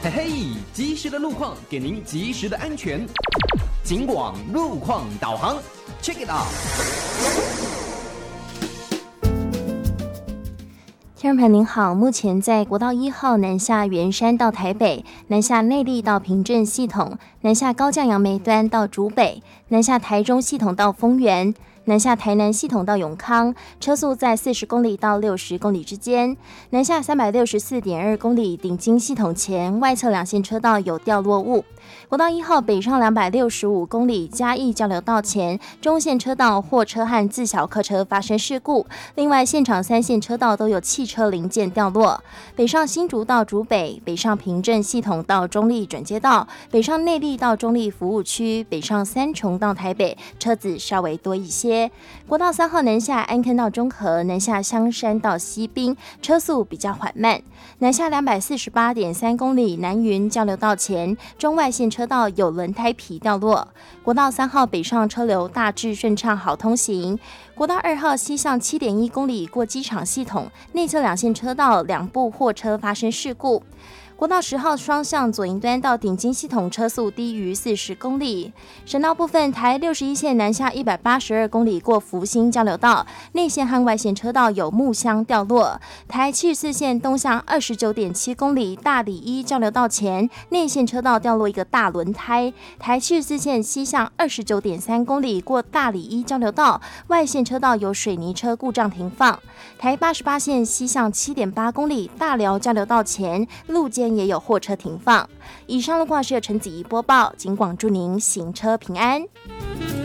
嘿嘿，及时的路况给您及时的安全。警广路况导航 ，Check it out。 听众朋友您好，目前在国道1号南下圆山到台北，南下内壢到平镇系统，南下高降杨梅端到竹北，南下台中系统到丰原，南下台南系统到永康，车速在40公里到60公里之间。南下364.2公里顶金系统前，外侧两线车道有掉落物。国道1号北上265公里嘉义交流道前，中线车道货车和自小客车发生事故，另外现场3线车道都有汽车零件掉落。北上新竹到竹北，北上平镇系统到中立转接道，北上内壢到中立服务区，北上三重到台北，车子稍微多一些。国道3号南下安坑到中和，南下香山到西滨，车速比较缓慢。南下248.3公里南云交流道前，中外线车道有轮胎皮掉落。国道3号北上车流大致顺畅，好通行。国道2号西向7.1公里过机场系统，内侧两线车道两部货车发生事故。国道10号双向左营端到顶金系统车速低于40公里。省道部分，台61线南下182公里过福兴交流道，内线和外线车道有木箱掉落。台74线东向29.7公里大里一交流道前，内线车道掉落一个大轮胎。台74线西向29.3公里过大里一交流道，外线车道有水泥车故障停放。台88线西向7.8公里大寮交流道前，路肩也有货车停放。以上路况是由陈子怡播报，警广祝您行车平安。